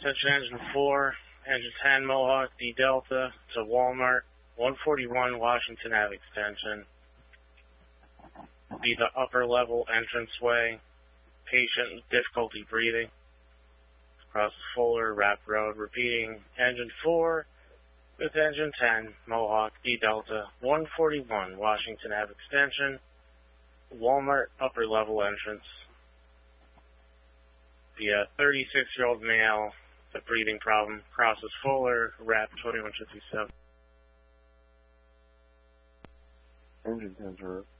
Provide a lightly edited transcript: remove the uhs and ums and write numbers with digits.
Attention Engine 4, Engine 10, Mohawk D Delta to Walmart, 141 Washington Ave Extension. Be the upper level entranceway. Patient with difficulty breathing. Across the Fuller Rap Road. Repeating, Engine 4 with Engine 10, Mohawk D Delta, 141 Washington Ave Extension. Walmart upper level entrance. Be a 36-year-old male with a breathing problem. Crosses Fuller Rap 2157. Engine 10, sir.